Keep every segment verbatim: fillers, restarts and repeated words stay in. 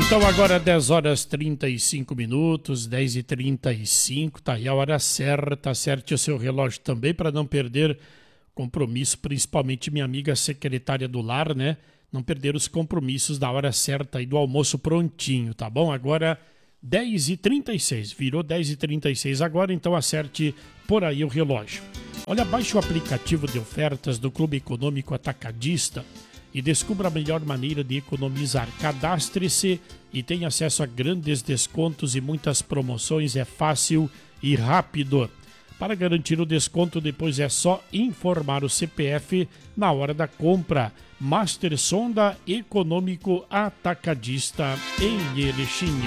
Então agora dez horas e trinta e cinco minutos, dez e trinta e cinco, tá aí a hora certa, acerte o seu relógio também para não perder compromisso, principalmente minha amiga secretária do lar, né? Não perder os compromissos da hora certa e do almoço prontinho, tá bom? Agora dez e trinta e seis, virou dez e trinta e seis agora, então acerte por aí o relógio. Olha, baixe o aplicativo de ofertas do Clube Econômico Atacadista e descubra a melhor maneira de economizar. Cadastre-se e tenha acesso a grandes descontos e muitas promoções. É fácil e rápido. Para garantir o desconto, depois é só informar o C P F na hora da compra. Master Sonda Econômico Atacadista em Erechim.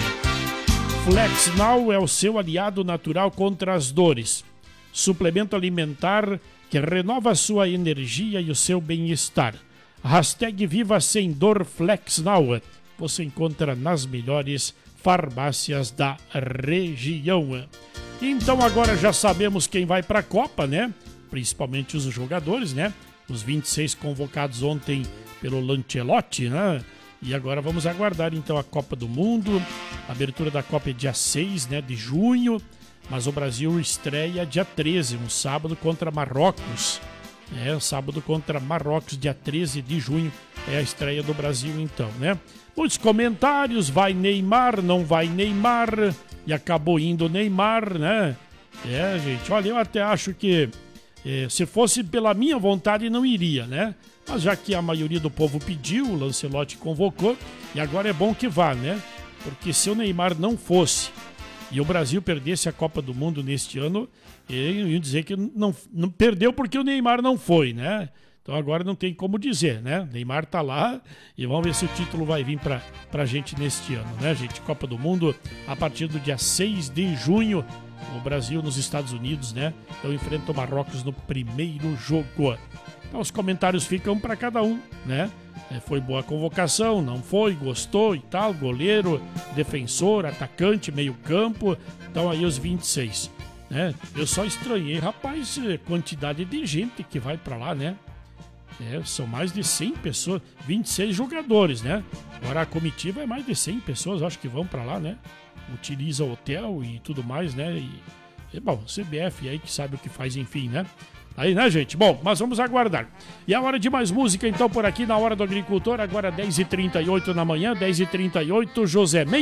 Flex Now é o seu aliado natural contra as dores. Suplemento alimentar que renova a sua energia e o seu bem-estar. Hashtag Viva Sem Dor Flex Now. Você encontra nas melhores farmácias da região. Então agora já sabemos quem vai para a Copa, né? Principalmente os jogadores, né? Os vinte e seis convocados ontem pelo Lancelotti, né? E agora vamos aguardar então a Copa do Mundo. A abertura da Copa é dia seis, né, de junho. Mas o Brasil estreia dia treze, um sábado contra Marrocos. É, sábado contra Marrocos, dia treze de junho, é a estreia do Brasil então, né? Muitos comentários, vai Neymar, não vai Neymar, e acabou indo Neymar, né? É, gente, olha, eu até acho que é, se fosse pela minha vontade não iria, né? Mas já que a maioria do povo pediu, o Lancelotti convocou, e agora é bom que vá, né? Porque se o Neymar não fosse e o Brasil perdesse a Copa do Mundo neste ano, eu ia dizer que não, não perdeu porque o Neymar não foi, né? Então agora não tem como dizer, né? Neymar tá lá e vamos ver se o título vai vir pra, pra gente neste ano, né, gente? Copa do Mundo a partir do dia seis de junho, o Brasil nos Estados Unidos, né? Então enfrenta o Marrocos no primeiro jogo. Então os comentários ficam para cada um, né? Foi boa a convocação, não foi, gostou e tal, goleiro, defensor, atacante, meio campo, então aí os vinte e seis, né? Eu só estranhei, rapaz, quantidade de gente que vai para lá, né? É, são mais de cem pessoas, vinte e seis jogadores, né? Agora a comitiva é mais de cem pessoas, acho que vão para lá, né? Utiliza hotel e tudo mais, né? E, e bom, C B F aí que sabe o que faz, enfim, né? Aí, né, gente? Bom, mas vamos aguardar. E a hora de mais música, então, por aqui na Hora do Agricultor, agora dez e trinta e oito na manhã, dez e trinta e oito, José Mendes.